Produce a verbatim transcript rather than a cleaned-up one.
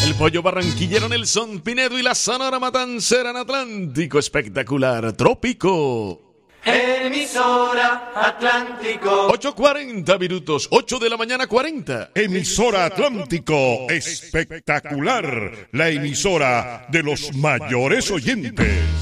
El pollo barranquillero Nelson Pinedo y la Sonora Matancera en Atlántico Espectacular Trópico. Emisora Atlántico. ocho cuarenta minutos, ocho de la mañana cuarenta. Emisora Atlántico Espectacular, la emisora de los mayores oyentes.